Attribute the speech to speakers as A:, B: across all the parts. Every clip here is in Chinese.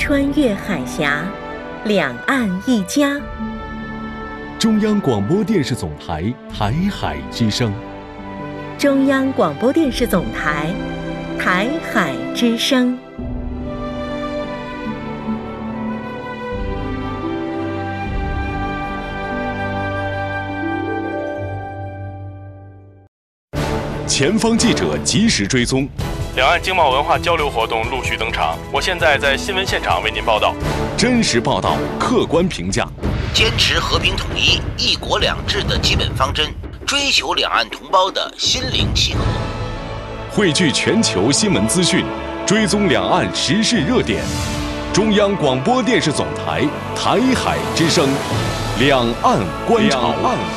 A: 穿越海峡，两岸一家。
B: 中央广播电视总台台海之声。
A: 中央广播电视总台台海之声。
B: 前方记者及时追踪，
C: 两岸经贸文化交流活动陆续登场。我现在在新闻现场为您报道，
B: 真实报道，客观评价，
D: 坚持和平统一、一国两制的基本方针，追求两岸同胞的心灵契合，
B: 汇聚全球新闻资讯，追踪两岸时事热点。中央广播电视总台台海之声，两岸观察。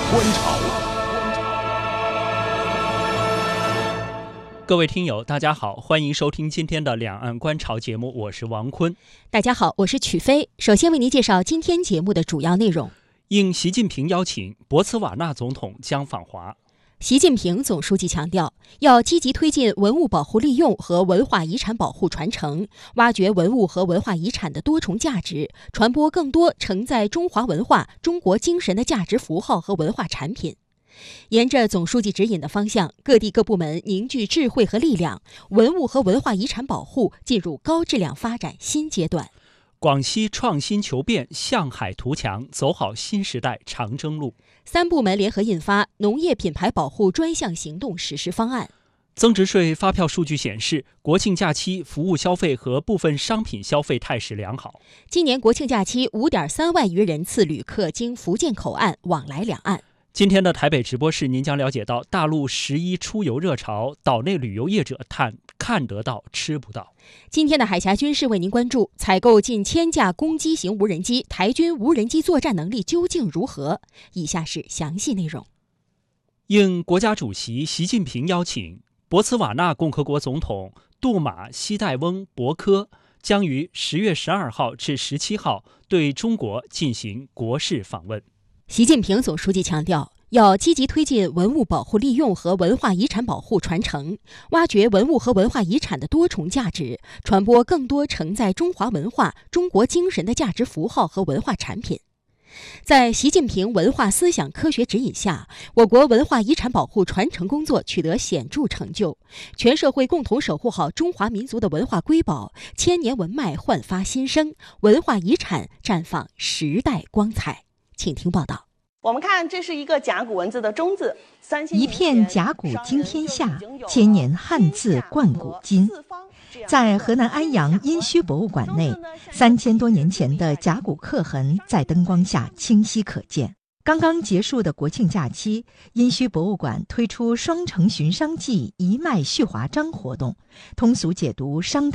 E: 各位听友大家好，欢迎收听今天的两岸观潮节目，我是王坤。
F: 大家好，我是曲飞。首先为您介绍今天节目的主要内容。
E: 应习近平邀请，博茨瓦纳总统将访华。
F: 习近平总书记强调，要积极推进文物保护利用和文化遗产保护传承，挖掘文物和文化遗产的多重价值，传播更多承载中华文化、中国精神的价值符号和文化产品。沿着总书记指引的方向，各地各部门凝聚智慧和力量，文物和文化遗产保护进入高质量发展新阶段。
E: 广西创新求变，向海图强，走好新时代长征路。
F: 3部门联合印发《农业品牌保护专项行动实施方案》。
E: 增值税发票数据显示，国庆假期服务消费和部分商品消费态势良好。
F: 今年国庆假期5.3万余人次旅客经福建口岸往来两岸。
E: 今天的台北直播室，您将了解到大陆11出游热潮，岛内旅游业者看得到吃不到。
F: 今天的海峡军事为您关注，采购近1000架攻击型无人机，台军无人机作战能力究竟如何？以下是详细内容。
E: 应国家主席习近平邀请，博茨瓦纳共和国总统杜马西代翁博科将于10月12号至17号对中国进行国事访问。
F: 习近平总书记强调，要积极推进文物保护利用和文化遗产保护传承，挖掘文物和文化遗产的多重价值，传播更多承载中华文化、中国精神的价值符号和文化产品。在习近平文化思想科学指引下，我国文化遗产保护传承工作取得显著成就，全社会共同守护好中华民族的文化瑰宝，千年文脉焕发新生，文化遗产绽放时代光彩。请听报道。
G: 我们看，这是一个甲骨文字的中字，
H: 一片甲骨惊天下，千年汉字贯古今。在河南安阳殷墟博物馆内，3000多年前的甲骨刻痕在灯光下清晰可见。刚刚结束的国庆假期，殷墟博物馆推出双城寻商记一脉续华章活动，通俗解读商